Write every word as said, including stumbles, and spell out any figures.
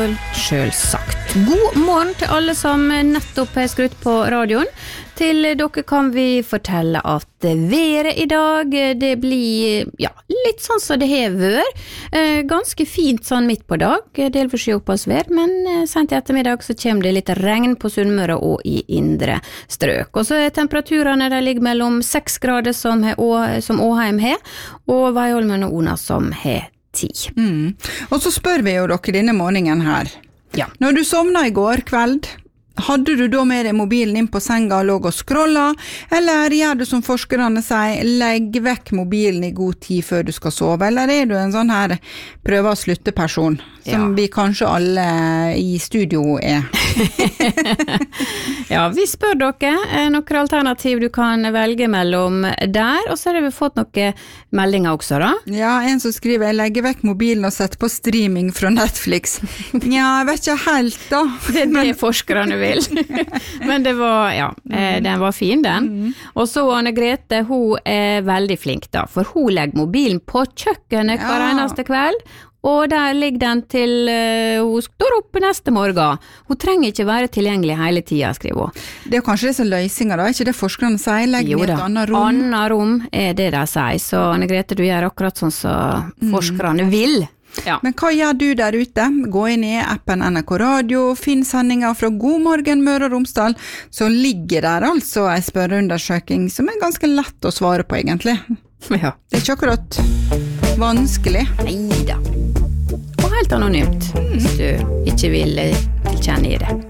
selvsagt. God morgen til alle som nettopp har skrutt på radioen. Til dere kan vi fortelle at været i dag, det blir ja, litt sånn som det har vært. Eh, ganske fint sånn midt på dag, delvis oppholdsvær, men sent i ettermiddag så kommer det litt regn på Sunnmøre og i indre strøk. Og så er temperaturene der ligger mellom seks grader som, he, som Åheim har, og Veiholmen og Ona som har ti. Mm. Og så spør vi jo dere denne morgenen her. Ja. Når du sovna i går kveld, hadde du da med deg mobilen inn på senga og låg og scrolla, eller gjør du som forskerne sier, legg vekk mobilen i god tid før du skal sove, eller er du en sånn her prøve å slutte person, som ja. Vi kanskje alle i studio er? Ja, vi spør dere noen alternativ du kan velge mellom der, og så har vi fått noen meldinger også da. Ja, en som skriver, jeg legger vekk mobilen og setter på streaming fra Netflix. Ja, jeg vet ikke helt da. Det er det forskerne vil. Men det var, ja, eh, den var fin den. Mm. Og så Anne Grete, hun er veldig flink da, for hun legger mobilen på kjøkkenet hver ja. Eneste kveld, og der ligger den til uh, hun står opp neste morgen. Hun trenger ikke være tilgjengelig hele tiden, skriver hun. Det er kanskje det som løsninger da, ikke det forskerne sier, legg den i et annet rom. Annet rom er det de sier, så Anne Grete, du gjør akkurat sånn som mm. forskerne vil. Ja. Men hva gjør du der ute? Gå inn i appen N R K Radio, finn sendinger fra God morgen Møre og Romsdal, så ligger der altså en spørreundersøking som er ganske lett å svare på egentlig. Ja. Det er ikke akkurat vanskelig. Neida. Og helt anonymt, mm. hvis du ikke vil tilkjenne i det.